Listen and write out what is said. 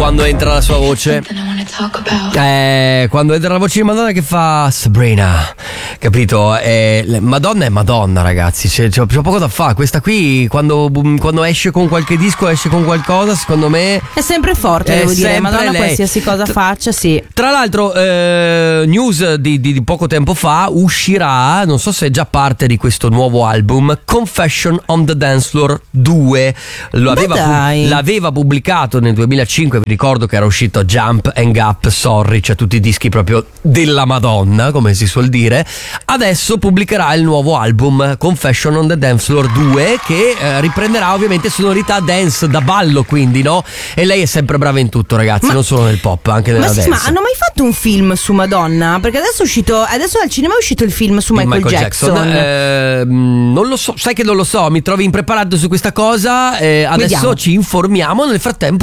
quando entra la sua voce. Quando entra la voce di Madonna che fa Sabrina, capito? Madonna è Madonna, ragazzi, c'è poco da fare. Questa qui quando esce con qualche disco, esce con qualcosa, secondo me è sempre forte, devo dire. Madonna lei. Qualsiasi cosa faccia, sì. Tra l'altro news di poco tempo fa, uscirà, non so se è già parte di questo nuovo album, Confession on the Dance Floor 2. L'aveva pubblicato nel 2005, vi ricordo che era uscito Jump and Gap, Sorry, cioè tutti i dischi proprio della Madonna, come si suol dire. Adesso pubblicherà il nuovo album Confession on the Dance Floor 2, che riprenderà ovviamente sonorità dance da ballo, quindi, no? E lei è sempre brava in tutto, ragazzi, non solo nel pop, anche nella dance. Ma hanno mai fatto un film su Madonna? Perché adesso al cinema è uscito il film su Michael Jackson. Non lo so, sai che non lo so, mi trovi impreparato su questa cosa. Adesso ci informiamo. Nel frattempo